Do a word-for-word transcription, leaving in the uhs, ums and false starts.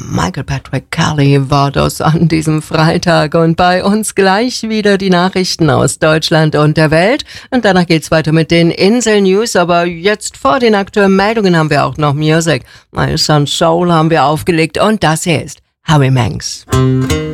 Michael Patrick Kelly war das an diesem Freitag. Und bei uns gleich wieder die Nachrichten aus Deutschland und der Welt. Und danach geht's weiter mit den Insel-News. Aber jetzt vor den aktuellen Meldungen haben wir auch noch Music. My Son Soul haben wir aufgelegt. Und das hier ist Harry Manx.